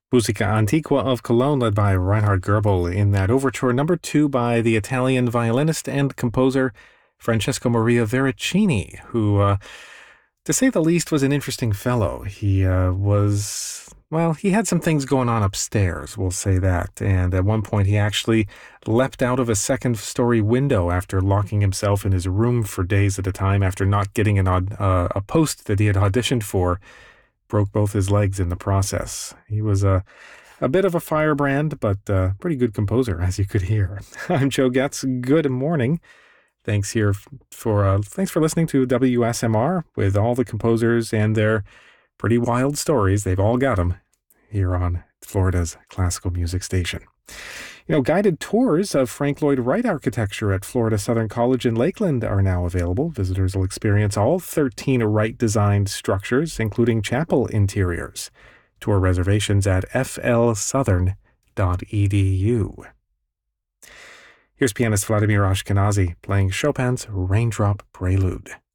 Musica Antiqua of Cologne, led by Reinhard Goebel, in that overture number 2 by the Italian violinist and composer Francesco Maria Veracini, who, to say the least, was an interesting fellow. He had some things going on upstairs, we'll say that. And at one point, he actually leapt out of a second-story window after locking himself in his room for days at a time after not getting a post that he had auditioned for. Broke both his legs in the process. He was a bit of a firebrand, but pretty good composer, as you could hear. I'm Joe Getz. Good morning. Thanks for listening to WSMR with all the composers and their pretty wild stories. They've all got them here on Florida's classical music station. Guided tours of Frank Lloyd Wright architecture at Florida Southern College in Lakeland are now available. Visitors will experience all 13 Wright-designed structures, including chapel interiors. Tour reservations at flsouthern.edu. Here's pianist Vladimir Ashkenazy playing Chopin's Raindrop Prelude.